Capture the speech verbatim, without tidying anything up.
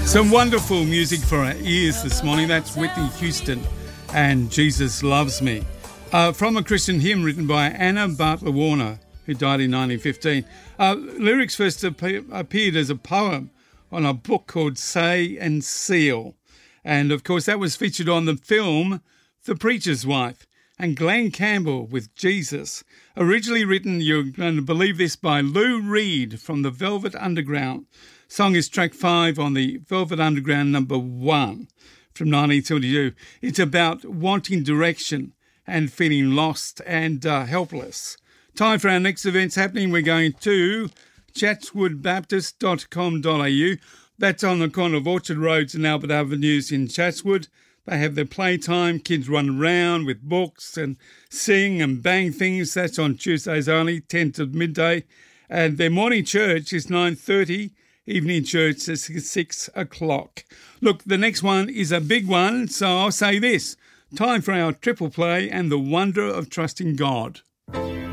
Some wonderful music for our ears this morning. That's Whitney Houston and Jesus Loves Me. Uh, from a Christian hymn written by Anna Bartlett Warner, who died in nineteen fifteen. Uh, lyrics first ap- appeared as a poem on a book called Say and Seal. And, of course, that was featured on the film The Preacher's Wife. And Glenn Campbell with Jesus. Originally written, you're going to believe this, by Lou Reed from the Velvet Underground. Song is track five on the Velvet Underground number one from nineteen seventy-two. It's about wanting direction and feeling lost and uh, helpless. Time for our next events happening. We're going to chatswood baptist dot com dot a u. That's on the corner of Orchard Roads and Albert Avenues in Chatswood. They have their playtime. Kids run around with books and sing and bang things. That's on Tuesdays only, ten to midday. And their morning church is nine thirty. Evening church is six o'clock. Look, the next one is a big one, so I'll say this. Time for our triple play and the wonder of trusting God.